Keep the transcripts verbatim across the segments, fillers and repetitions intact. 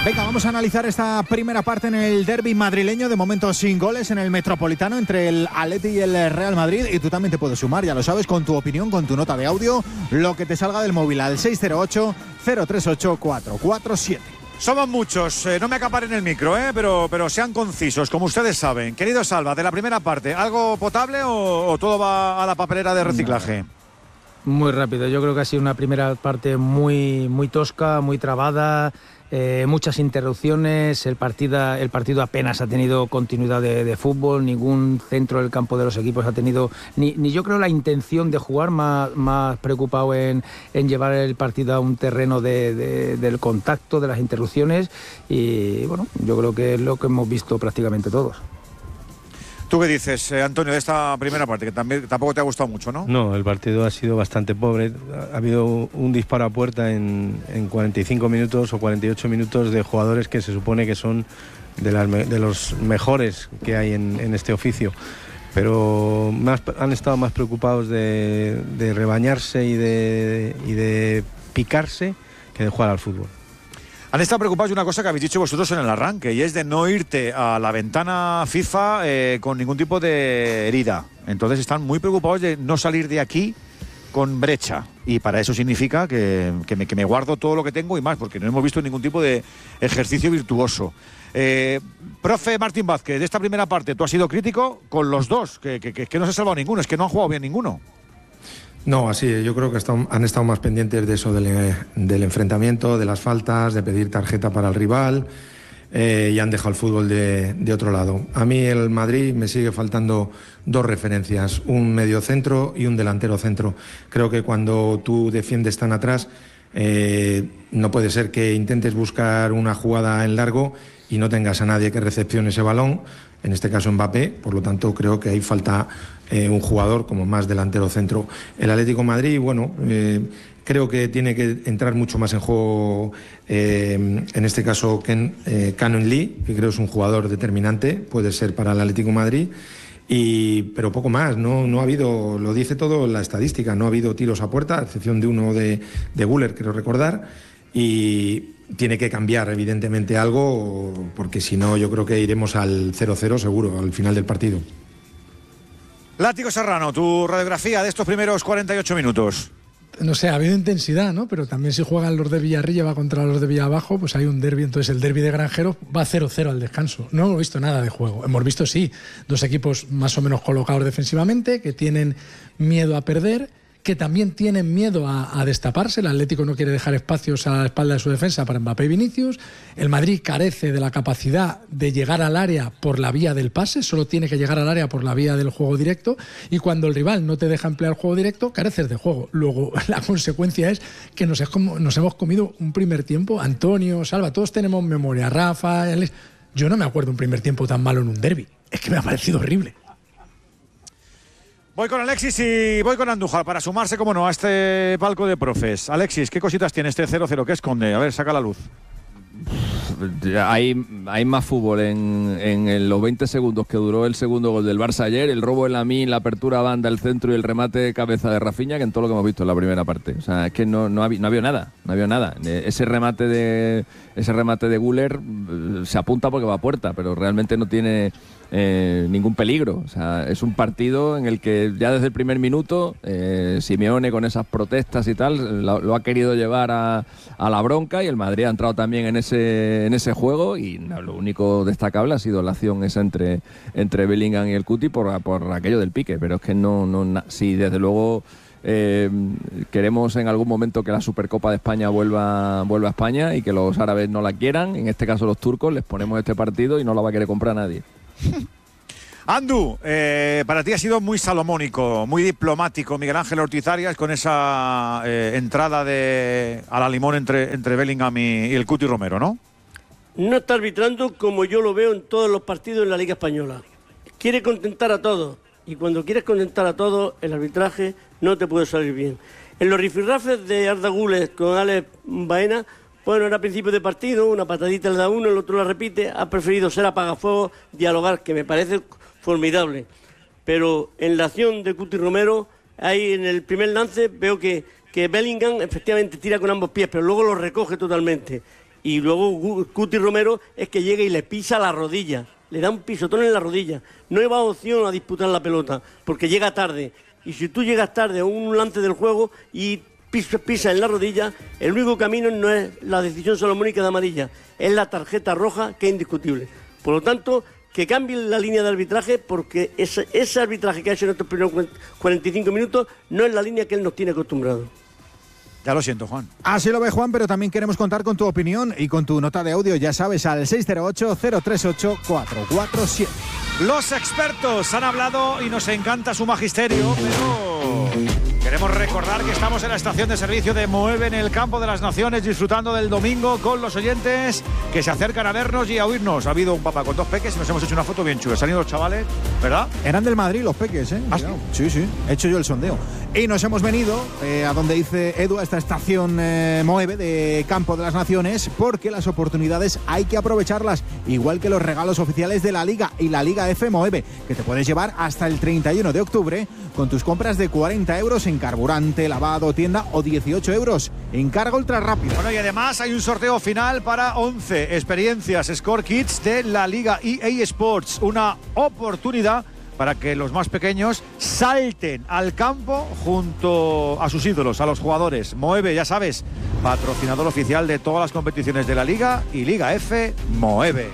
Venga, vamos a analizar esta primera parte en el derbi madrileño, de momento sin goles en el Metropolitano entre el Atleti y el Real Madrid, y tú también te puedes sumar, ya lo sabes, con tu opinión, con tu nota de audio, lo que te salga del móvil al seis cero ocho, cero tres ocho, cuatro cuatro siete. Somos muchos, eh, no me acaparen el micro, eh, pero, pero sean concisos, como ustedes saben. Querido Salva, de la primera parte, ¿algo potable o, o todo va a la papelera de reciclaje? Muy rápido, yo creo que ha sido una primera parte muy, muy tosca, muy trabada. Eh, muchas interrupciones, el partido, el partido apenas ha tenido continuidad de, de fútbol, ningún centro del campo de los equipos ha tenido, ni, ni yo creo la intención de jugar, más, más preocupado en, en llevar el partido a un terreno de, de, del contacto, de las interrupciones, y bueno, yo creo que es lo que hemos visto prácticamente todos. ¿Tú qué dices, eh, Antonio, de esta primera parte, que también tampoco te ha gustado mucho, ¿no? No, el partido ha sido bastante pobre. Ha habido un disparo a puerta en, en cuarenta y cinco minutos o cuarenta y ocho minutos de jugadores que se supone que son de, las, de los mejores que hay en, en este oficio. Pero más, han estado más preocupados de, de rebañarse y de, y de picarse que de jugar al fútbol. Han estado preocupados de una cosa que habéis dicho vosotros en el arranque, y es de no irte a la ventana FIFA eh, con ningún tipo de herida. Entonces están muy preocupados de no salir de aquí con brecha. Y para eso significa que, que, me, que me guardo todo lo que tengo y más, porque no hemos visto ningún tipo de ejercicio virtuoso. Eh, profe Martín Vázquez, de esta primera parte, tú has sido crítico con los dos, que, que, que no se ha salvado ninguno, es que no han jugado bien ninguno. No, así, yo creo que están, han estado más pendientes de eso, del, del enfrentamiento, de las faltas, de pedir tarjeta para el rival, eh, y han dejado el fútbol de, de otro lado. A mí el Madrid me sigue faltando dos referencias, un mediocentro y un delantero centro. Creo que cuando tú defiendes tan atrás, eh, no puede ser que intentes buscar una jugada en largo y no tengas a nadie que recepcione ese balón, en este caso Mbappé, por lo tanto creo que ahí falta eh, un jugador como más delantero centro. El Atlético de Madrid, bueno, eh, creo que tiene que entrar mucho más en juego, eh, en este caso Ken, eh, Canon Lee, que creo es un jugador determinante, puede ser para el Atlético de Madrid, y, pero poco más, no, no ha habido, lo dice todo la estadística, no ha habido tiros a puerta, a excepción de uno de, de Güler, creo recordar, y tiene que cambiar evidentemente algo, porque si no yo creo que iremos al cero cero seguro al final del partido. Látigo Serrano, tu radiografía de estos primeros cuarenta y ocho minutos. No sé, ha habido intensidad, ¿no? Pero también si juegan los de Villarrilla va contra los de Villabajo, pues hay un derbi, entonces el derbi de Granjeros va cero cero al descanso. No hemos visto nada de juego. Hemos visto, sí, dos equipos más o menos colocados defensivamente, que tienen miedo a perder, que también tienen miedo a, a destaparse. El Atlético no quiere dejar espacios a la espalda de su defensa para Mbappé y Vinicius. El Madrid carece de la capacidad de llegar al área por la vía del pase, solo tiene que llegar al área por la vía del juego directo, y cuando el rival no te deja emplear el juego directo, careces de juego. Luego la consecuencia es que nos, es como, nos hemos comido un primer tiempo. Antonio, Salva, todos tenemos memoria, Rafa, Alex. Yo no me acuerdo un primer tiempo tan malo en un derbi. Es que me ha parecido horrible. Voy con Alexis y voy con Andújar para sumarse, como no, a este palco de profes. Alexis, ¿qué cositas tiene este cero cero? ¿Qué esconde? A ver, saca la luz. Hay, hay más fútbol en, en los veinte segundos que duró el segundo gol del Barça ayer, el robo en Lamine, la apertura a banda, el centro y el remate de cabeza de Rafinha, que en todo lo que hemos visto en la primera parte. O sea, es que no, no, había, no había nada, no había nada. Ese remate de ese remate de Güler se apunta porque va a puerta, pero realmente no tiene eh, ningún peligro. O sea, es un partido en el que ya desde el primer minuto eh, Simeone, con esas protestas y tal, lo, lo ha querido llevar a, a la bronca, y el Madrid ha entrado también en ese, en ese juego, y no, lo único destacable ha sido la acción esa entre, entre Bellingham y el Cuti por, por aquello del pique. Pero es que no, no na, sí, desde luego eh, queremos en algún momento que la Supercopa de España vuelva, vuelva a España, y que los árabes no la quieran, en este caso los turcos, les ponemos este partido y no la va a querer comprar nadie. Andu, eh, para ti ha sido muy salomónico, muy diplomático Miguel Ángel Ortiz Arias con esa eh, entrada de a la limón entre, entre Bellingham y, y el Cuti Romero, ¿no? No está arbitrando como yo lo veo en todos los partidos en la Liga Española. Quiere contentar a todos, y cuando quieres contentar a todos, el arbitraje no te puede salir bien. En los rifirrafes de Arda Güler con Alex Baena, bueno, era principio de partido, una patadita le da uno, el otro la repite, ha preferido ser apagafuegos, dialogar, que me parece formidable. Pero en la acción de Cuti Romero, ahí en el primer lance veo que, que Bellingham efectivamente tira con ambos pies, pero luego lo recoge totalmente. Y luego Cuti Romero es que llega y le pisa las rodillas, le da un pisotón en la rodilla. No lleva opción a disputar la pelota, porque llega tarde. Y si tú llegas tarde a un lance del juego y pisas pisa en la rodilla, el único camino no es la decisión salomónica de amarilla, es la tarjeta roja, que es indiscutible. Por lo tanto, que cambien la línea de arbitraje, porque ese, ese arbitraje que ha hecho en estos primeros cuarenta y cinco minutos no es la línea que él nos tiene acostumbrado. Ya lo siento, Juan. Así lo ve Juan, pero también queremos contar con tu opinión y con tu nota de audio, ya sabes, al seis cero ocho, cero tres ocho, cuatro cuatro siete. Los expertos han hablado y nos encanta su magisterio, pero queremos recordar que estamos en la estación de servicio de Moeve en el Campo de las Naciones, disfrutando del domingo con los oyentes que se acercan a vernos y a oírnos. Ha habido un papá con dos peques y nos hemos hecho una foto bien chula. Se han ido los chavales, ¿verdad? Eran del Madrid los peques, ¿eh? ¿Ah, sí? Sí, sí, he hecho yo el sondeo. Y nos hemos venido eh, a donde dice Edu, a esta estación eh, Moeve de Campo de las Naciones, porque las oportunidades hay que aprovecharlas, igual que los regalos oficiales de la Liga y la Liga F Moeve, que te puedes llevar hasta el treinta y uno de octubre con tus compras de cuarenta euros en carburante, lavado, tienda o dieciocho euros en carga ultra rápida. Bueno, y además hay un sorteo final para once experiencias Score Kids de la Liga E A Sports, una oportunidad para que los más pequeños salten al campo junto a sus ídolos, a los jugadores. Moeve, ya sabes, patrocinador oficial de todas las competiciones de la Liga y Liga F, Moeve.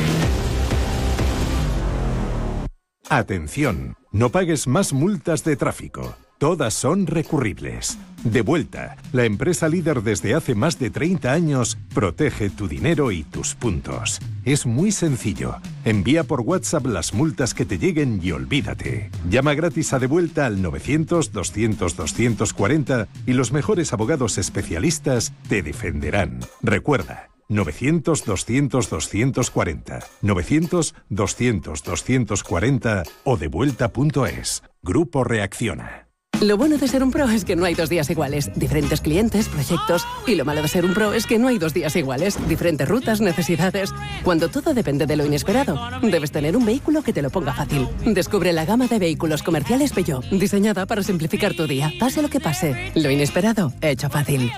Atención, no pagues más multas de tráfico. Todas son recurribles. Devuelta, la empresa líder desde hace más de treinta años, protege tu dinero y tus puntos. Es muy sencillo. Envía por WhatsApp las multas que te lleguen y olvídate. Llama gratis a Devuelta al novecientos, doscientos, doscientos cuarenta y los mejores abogados especialistas te defenderán. Recuerda, novecientos, doscientos, doscientos cuarenta, novecientos, doscientos, doscientos cuarenta o devuelta punto es. Grupo Reacciona. Lo bueno de ser un pro es que no hay dos días iguales. Diferentes clientes, proyectos. Y lo malo de ser un pro es que no hay dos días iguales. Diferentes rutas, necesidades. Cuando todo depende de lo inesperado, debes tener un vehículo que te lo ponga fácil. Descubre la gama de vehículos comerciales Peugeot, diseñada para simplificar tu día. Pase lo que pase, lo inesperado, hecho fácil.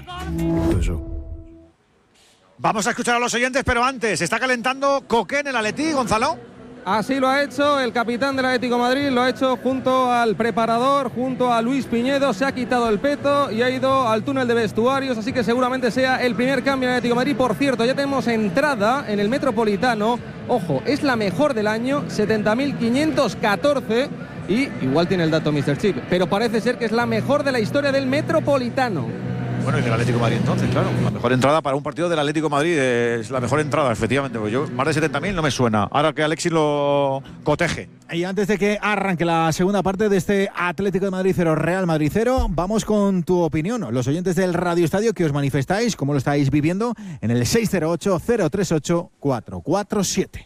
Vamos a escuchar a los oyentes, pero antes, ¿está calentando Coqué en el Atleti, Gonzalo? Así lo ha hecho el capitán del Atlético de Madrid, lo ha hecho junto al preparador, junto a Luis Piñedo, se ha quitado el peto y ha ido al túnel de vestuarios, así que seguramente sea el primer cambio en el Atlético de Madrid. Por cierto, ya tenemos entrada en el Metropolitano, ojo, es la mejor del año, setenta mil quinientos catorce, y igual tiene el dato míster Chip, pero parece ser que es la mejor de la historia del Metropolitano. Bueno, y del Atlético de Madrid entonces, claro. La mejor entrada para un partido del Atlético de Madrid es la mejor entrada, efectivamente. Porque yo, más de setenta mil no me suena. Ahora que Alexis lo coteje. Y antes de que arranque la segunda parte de este Atlético de Madrid cero, Real Madrid cero, vamos con tu opinión. Los oyentes del Radio Estadio que os manifestáis, cómo lo estáis viviendo, en el seis cero ocho, cero tres ocho, cuatro cuatro siete.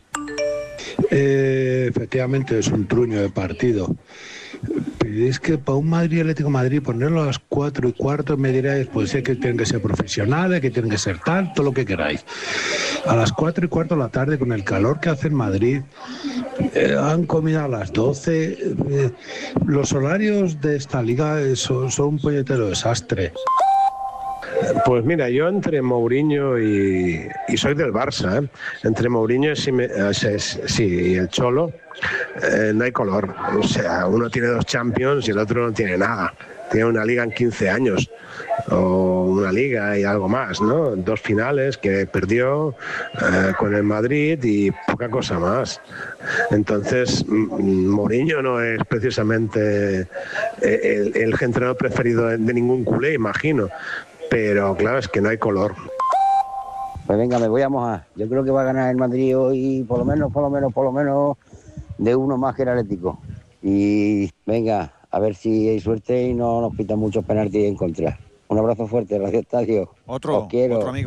Eh, efectivamente es un truño de partido. Pero es que para un Madrid Atlético de Madrid ponerlo a las cuatro y cuarto me diráis, pues sé que tienen que ser profesionales, que tienen que ser tal, todo lo que queráis. A las cuatro y cuarto de la tarde, con el calor que hace en Madrid, eh, han comido a las doce. Eh, los horarios de esta liga son, son un puñetero desastre. Pues mira, yo entre Mourinho y, y soy del Barça, ¿eh? Entre Mourinho y, Sime, eh, sí, y el Cholo, eh, no hay color. O sea, uno tiene dos Champions y el otro no tiene nada. Tiene una liga en quince años, o una liga y algo más, ¿no? Dos finales que perdió eh, con el Madrid y poca cosa más. Entonces, Mourinho no es precisamente el, el entrenador preferido de, de ningún culé, imagino. Pero claro, es que no hay color. Pues venga, me voy a mojar. Yo creo que va a ganar el Madrid hoy, por lo menos, por lo menos, por lo menos, de uno más que el Atlético. Y venga, a ver si hay suerte y no nos pitan muchos penaltis en contra. Un abrazo fuerte, Radio Estadio. Otro, Os quiero. otro amigo.